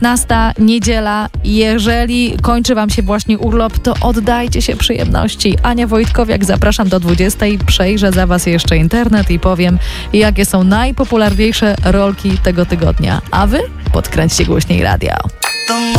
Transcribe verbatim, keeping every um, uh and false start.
piętnasta niedziela. Jeżeli kończy wam się właśnie urlop, to oddajcie się przyjemności. Ania Wojtkowiak, zapraszam do dwudziestej. Przejrzę za was jeszcze internet i powiem, jakie są najpopularniejsze rolki tego tygodnia. A wy podkręćcie głośniej radio.